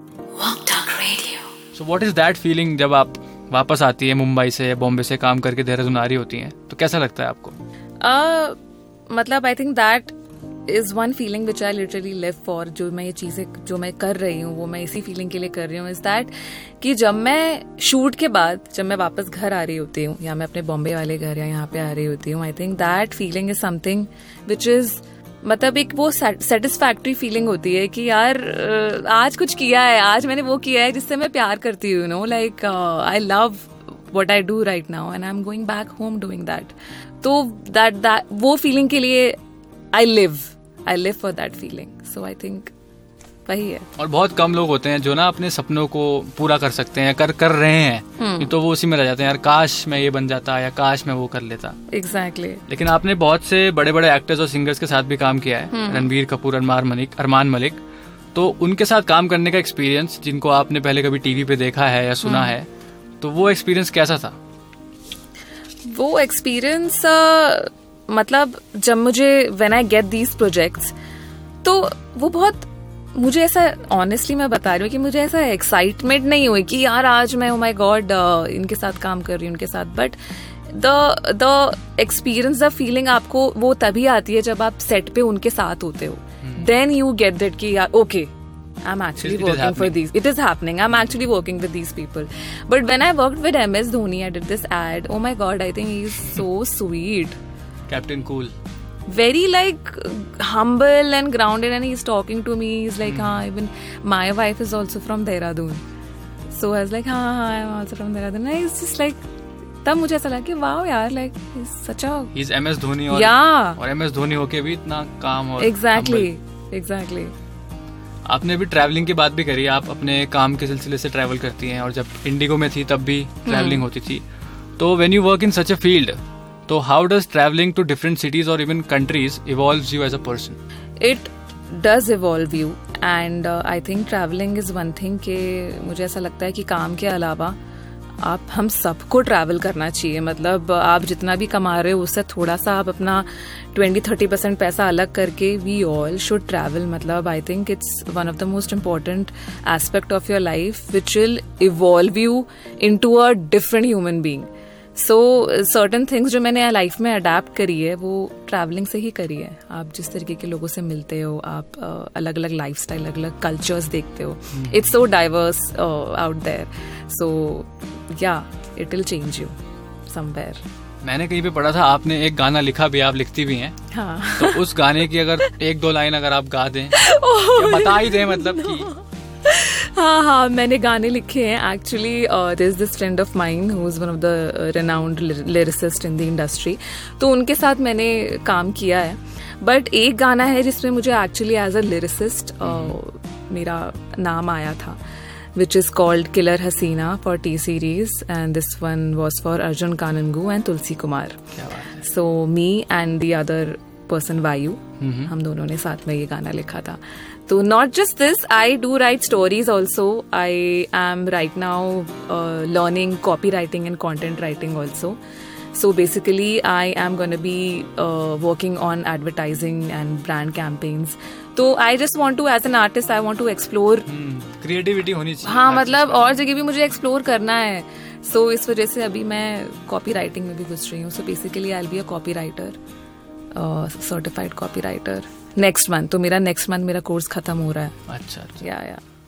Walk Talk Radio. So what is that feeling जब आप वापस आती है मुंबई से या बॉम्बे से काम करके देहरादून आ रही होती हैं, तो कैसा लगता है आपको? मतलब I think that is one feeling which I literally live for. जो मैं ये चीजें जो मैं कर रही हूँ वो मैं इसी फीलिंग के लिए कर रही हूँ. इज दैट कि जब मैं शूट के बाद जब मैं वापस घर आ रही होती हूँ या मैं अपने बॉम्बे वाले घर या यहाँ पे आ रही होती हूँ, I think that feeling is something which is मतलब एक वो सेटिस्फैक्ट्री फीलिंग होती है कि यार आज कुछ किया है, आज मैंने वो किया है जिससे मैं प्यार करती हूँ. Know like I love what I do right now and I'm going back home doing that. तो that वो feeling के लिए I live for that feeling. So I think वही है. और बहुत कम लोग होते हैं जो ना अपने सपनों को पूरा कर सकते हैं, कर रहे हैं, तो वो उसी में रह जाते हैं, यार काश मैं ये बन जाता या काश मैं वो कर लेता. Exactly. लेकिन आपने बहुत से बड़े बड़े एक्टर्स और सिंगर्स के साथ भी काम किया है, रणबीर कपूर, अरमान मलिक. तो उनके साथ काम करने का एक्सपीरियंस जिनको आपने पहले कभी टीवी पे देखा है या सुना है, तो वो एक्सपीरियंस कैसा था? वो एक्सपीरियंस मतलब जब मुझे when I get these projects तो वो बहुत मुझे ऐसा ऑनेस्टली मैं बता रही हूँ कि मुझे ऐसा एक्साइटमेंट नहीं हुई कि यार आज मैं ओ माय गॉड इनके साथ काम कर रही हूँ उनके साथ. But the experience the feeling आपको वो तभी आती है जब आप सेट पे उनके साथ होते हो. देन यू गेट दैट कि यार okay I'm actually working for these. It is happening. I'm actually working with these people. But when I worked with MS Dhoni, I did this ad. Oh my God, I think he's so sweet. Captain Cool. Very like humble and grounded, and he's talking to me. He's like, even my wife is also from Dehradun. So I was like, I'm also from Dehradun. And he's just like, तब मुझे ऐसा लगा कि wow यार, like he's such a. He's MS Dhoni और और MS Dhoni होके भी इतना काम और. Exactly. आपने भी ट्रैवलिंग की बात भी करी. आप अपने काम के सिलसिले से ट्रैवल करती हैं और जब इंडिगो में थी तब भी ट्रैवलिंग होती थी. तो when you work in such a field, तो how does travelling to different cities और even countries evolves you as a person? It does evolve you and I think travelling is one thing के मुझे ऐसा लगता है कि काम के अलावा हम सबको ट्रैवल करना चाहिए. मतलब आप जितना भी कमा रहे हो उससे थोड़ा सा आप अपना 20-30% पैसा अलग करके वी ऑल शुड ट्रैवल. मतलब I think it's one of the most important aspect of your life which will evolve you into a different human being. So certain things जो मैंने लाइफ में अडेप्ट करी है वो ट्रैवलिंग से ही करी है. आप जिस तरीके के लोगों से मिलते हो, आप अलग अलग लाइफ स्टाइल, अलग अलग कल्चर्स देखते हो. It's so diverse out there. So yeah, it will change you somewhere. मैंने कहीं पे पढ़ा था आपने एक गाना लिखा भी, आप लिखती भी हैं. हाँ. तो उस गाने की अगर 1-2 लाइन अगर आप गा दें या बता ही दें मतलब कि. हाँ मैंने गाने लिखे हैं actually. There is this friend of mine who is one of the renowned lyricist in the industry. तो उनके साथ मैंने काम किया है. बट एक गाना है जिसमें मुझे एक्चुअली एज अ लिरिसिस्ट मेरा नाम आया था, which is called Killer Hasina for T-Series, and this one was for Arjun Kanangu and Tulsi Kumar. So me and the other person Vayu, हम दोनों ने साथ में ये गाना लिखा था. तो not just this, I do write stories also. I am right now learning copywriting and content writing also. So basically, I am going to be working on advertising and brand campaigns. तो I just want to, as an artist, I want to explore. Creativity होनी चाहिए. हाँ मतलब और जगह भी मुझे explore करना है. सो इस वजह से अभी मैं कॉपी राइटिंग में भी घुस रही हूँ. So basically I will be a copy writer, certified copy writer next month. तो मेरा नेक्स्ट मंथ मेरा कोर्स खत्म हो रहा है. अच्छा. या